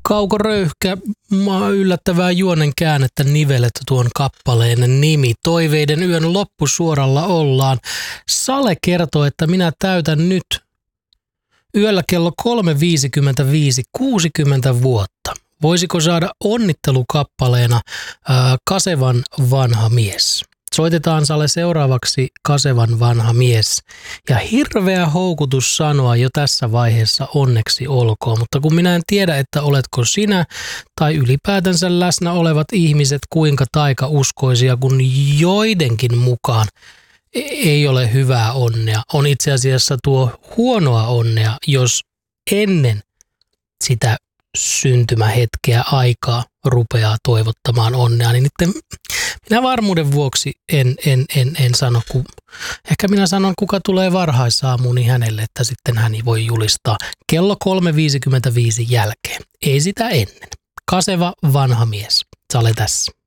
Kauko Röyhkä, yllättävää juonen käännettä nivelletty tuon kappaleen nimi. Toiveiden yön loppusuoralla ollaan. Sale kertoo, että minä täytän nyt yöllä kello 3.55 60 vuotta. Voisiko saada onnittelukappaleena Kasevan vanha mies? Soitetaan Sale seuraavaksi Kasevan vanha mies. Ja hirveä houkutus sanoa jo tässä vaiheessa onneksi olkoon, mutta kun minä en tiedä, että oletko sinä tai ylipäätänsä läsnä olevat ihmiset kuinka taikauskoisia, kun joidenkin mukaan ei ole hyvää onnea. On itse asiassa tuo huonoa onnea, jos ennen sitä syntymähetkeä aikaa rupeaa toivottamaan onnea, niin nyt minä varmuuden vuoksi en sano, ehkä minä sanon, kuka tulee varhaisaamuun, niin hänelle, että sitten hän voi julistaa kello 3.55 jälkeen. Ei sitä ennen. Kaseva vanha mies. Sale tässä.